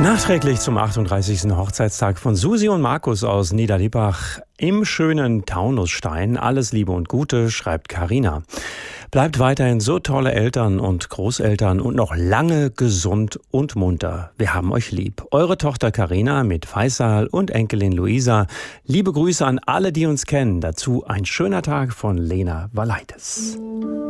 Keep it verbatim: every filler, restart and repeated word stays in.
Nachträglich zum achtunddreißigsten Hochzeitstag von Susi und Markus aus Niederlippach im schönen Taunusstein. Alles Liebe und Gute, schreibt Carina. Bleibt weiterhin so tolle Eltern und Großeltern und noch lange gesund und munter. Wir haben euch lieb. Eure Tochter Carina mit Faisal und Enkelin Luisa. Liebe Grüße an alle, die uns kennen. Dazu ein schöner Tag von Lena Valaitis.